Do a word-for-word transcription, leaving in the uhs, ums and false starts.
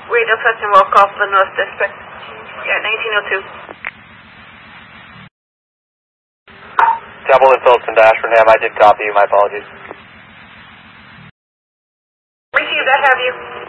Radio touch and walk off the North District. Yeah, nineteen oh two. Templeton Phillipson to Ashburnham, I did copy you, my apologies. Received that, have you?